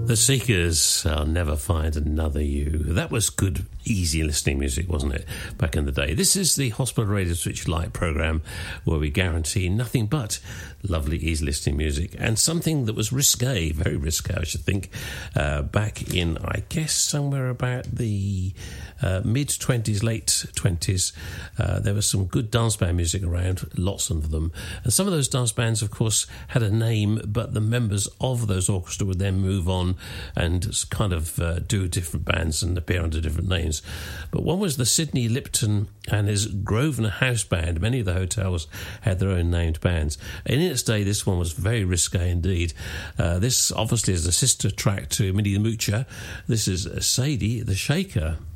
The Seekers, I'll Never Find Another You. That was good, easy listening music, wasn't it, back in the day? This is the Hospital Radio Switch Lite programme where we guarantee nothing but lovely, easy listening music and something that was risque, very risque, I should think, back in, I guess, somewhere about the mid-20s, late 20s. There was some good dance band music around, lots of them. And some of those dance bands, of course, had a name, but the members of those orchestra would then move on and kind of do different bands and appear under different names. But one was the Sidney Lipton and his Grosvenor House Band. Many of the hotels had their own named bands. And in its day, this one was very risque indeed. This obviously is a sister track to Minnie the Moocher. This is Sadie the Shaker.